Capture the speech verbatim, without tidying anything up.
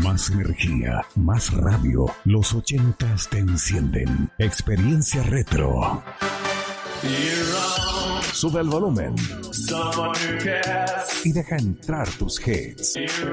Más energía, más radio. Los ochentas te encienden. Experiencia retro. Sube el volumen y deja entrar tus hits.